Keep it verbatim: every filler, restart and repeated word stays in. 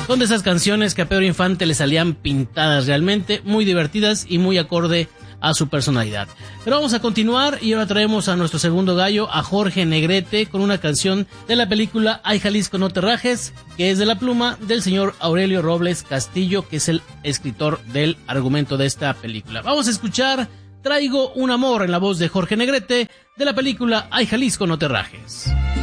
Son de esas canciones que a Pedro Infante le salían pintadas realmente, muy divertidas y muy acorde a su personalidad. Pero vamos a continuar y ahora traemos a nuestro segundo gallo, a Jorge Negrete, con una canción de la película Ay Jalisco no te rajes, que es de la pluma del señor Aurelio Robles Castillo, que es el escritor del argumento de esta película. Vamos a escuchar Traigo un amor en la voz de Jorge Negrete de la película Ay Jalisco no te rajes.